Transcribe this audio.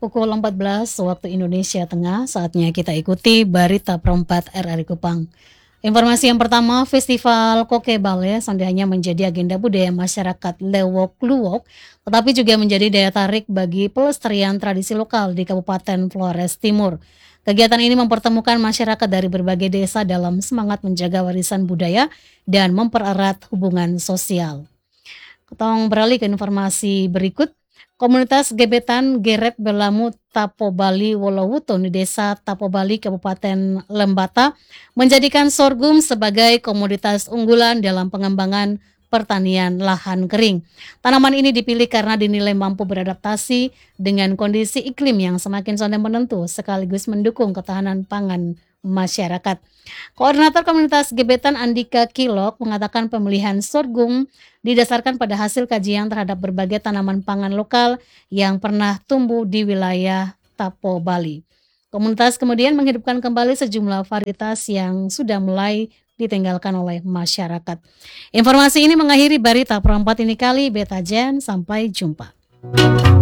Pukul 14 waktu Indonesia Tengah, saatnya kita ikuti Berita Perempat RRI Kupang. Informasi yang pertama, Festival Koke Bale hanya menjadi agenda budaya masyarakat Lewok Luwok, tetapi juga menjadi daya tarik bagi pelestarian tradisi lokal di Kabupaten Flores Timur. Kegiatan ini mempertemukan masyarakat dari berbagai desa dalam semangat menjaga warisan budaya dan mempererat hubungan sosial. Kita beralih ke informasi berikut. Komunitas Gebetan Gerep Belamu Tapobali Wolowuton di Desa Tapobali Kabupaten Lembata menjadikan sorghum sebagai komoditas unggulan dalam pengembangan pertanian lahan kering. Tanaman ini dipilih karena dinilai mampu beradaptasi dengan kondisi iklim yang semakin sonde menentu sekaligus mendukung ketahanan pangan masyarakat. Koordinator Komunitas Gebetan Andika Kilok mengatakan pemilihan sorghum didasarkan pada hasil kajian terhadap berbagai tanaman pangan lokal yang pernah tumbuh di wilayah Tapo Bali. Komunitas kemudian menghidupkan kembali sejumlah varietas yang sudah mulai ditinggalkan oleh masyarakat. Informasi ini mengakhiri Berita Perempat ini kali. Beta Jen, sampai jumpa.